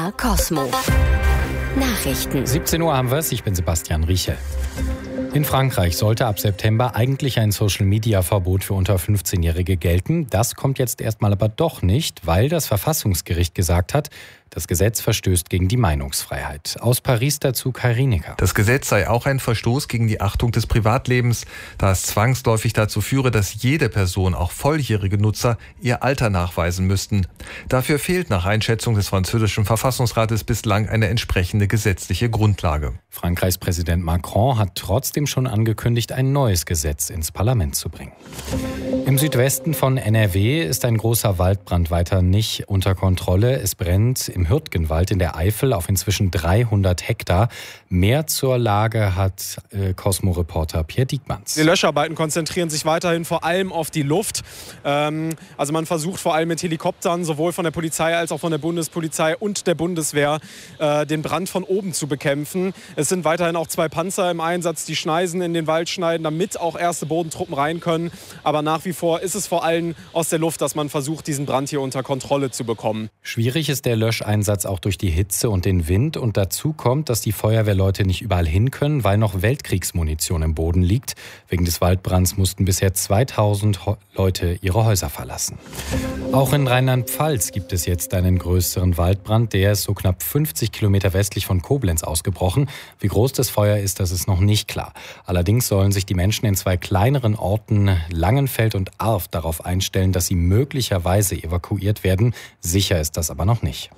Cosmo. Nachrichten. 17 Uhr haben wir es, ich bin Sebastian Riechel. In Frankreich sollte ab September eigentlich ein Social-Media-Verbot für unter 15-Jährige gelten. Das kommt jetzt erstmal aber doch nicht, weil das Verfassungsgericht gesagt hat, das Gesetz verstößt gegen die Meinungsfreiheit. Aus Paris dazu Kai Rienecker. Das Gesetz sei auch ein Verstoß gegen die Achtung des Privatlebens, da es zwangsläufig dazu führe, dass jede Person, auch volljährige Nutzer, ihr Alter nachweisen müssten. Dafür fehlt nach Einschätzung des französischen Verfassungsrates bislang eine entsprechende gesetzliche Grundlage. Frankreichs Präsident Macron hat trotzdem schon angekündigt, ein neues Gesetz ins Parlament zu bringen. Im Südwesten von NRW ist ein großer Waldbrand weiter nicht unter Kontrolle. Es brennt im Hürtgenwald in der Eifel auf inzwischen 300 Hektar. Mehr zur Lage hat Cosmo-Reporter Pierre Diekmanns. Die Löscharbeiten konzentrieren sich weiterhin vor allem auf die Luft. Also man versucht vor allem mit Helikoptern, sowohl von der Polizei als auch von der Bundespolizei und der Bundeswehr, den Brand von oben zu bekämpfen. Es sind weiterhin auch 2 Panzer im Einsatz, die Schneisen in den Wald schneiden, damit auch erste Bodentruppen rein können. Aber nach wie vor ist es vor allem aus der Luft, dass man versucht, diesen Brand hier unter Kontrolle zu bekommen. Schwierig ist der Löscheinsatz auch durch die Hitze und den Wind. Und dazu kommt, dass die Feuerwehrleute nicht überall hin können, weil noch Weltkriegsmunition im Boden liegt. Wegen des Waldbrands mussten bisher 2000 Leute ihre Häuser verlassen. Auch in Rheinland-Pfalz gibt es jetzt einen größeren Waldbrand. Der ist so knapp 50 Kilometer westlich von Koblenz ausgebrochen. Wie groß das Feuer ist, das ist noch nicht klar. Allerdings sollen sich die Menschen in 2 kleineren Orten, Langenfeld und Arf, darauf einstellen, dass sie möglicherweise evakuiert werden. Sicher ist das aber noch nicht.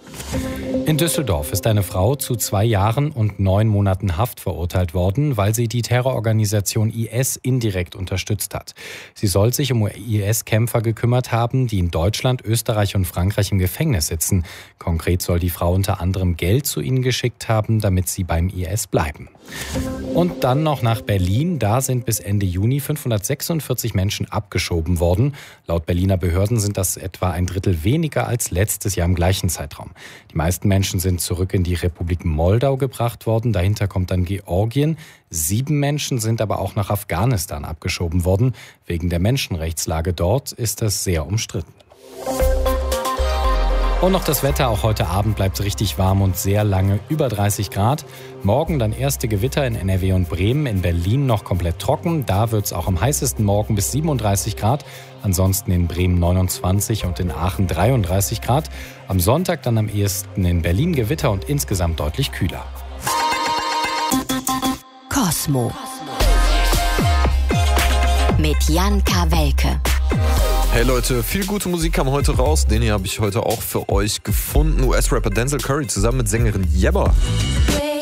In Düsseldorf ist eine Frau zu 2 Jahren und 9 Monaten Haft verurteilt worden, weil sie die Terrororganisation IS indirekt unterstützt hat. Sie soll sich um IS-Kämpfer gekümmert haben, die in Deutschland, Österreich und Frankreich im Gefängnis sitzen. Konkret soll die Frau unter anderem Geld zu ihnen geschickt haben, damit sie beim IS bleiben. Und dann noch nach Berlin. Da sind bis Ende Juni 546 Menschen abgeschoben worden. Laut Berliner Behörden sind das etwa ein Drittel weniger als letztes Jahr im gleichen Zeitraum. Die meisten Menschen sind zurück in die Republik Moldau gebracht worden. Dahinter kommt dann Georgien. 7 Menschen sind aber auch nach Afghanistan abgeschoben worden. Wegen der Menschenrechtslage dort ist das sehr umstritten. Und noch das Wetter, auch heute Abend bleibt es richtig warm und sehr lange, über 30 Grad. Morgen dann erste Gewitter in NRW und Bremen, in Berlin noch komplett trocken. Da wird es auch am heißesten morgen bis 37 Grad. Ansonsten in Bremen 29 und in Aachen 33 Grad. Am Sonntag dann am ehesten in Berlin Gewitter und insgesamt deutlich kühler. Cosmo. Mit Jan Kawelke. Hey Leute, viel gute Musik kam heute raus. Den hier habe ich heute auch für euch gefunden. US-Rapper Denzel Curry zusammen mit Sängerin Yebba.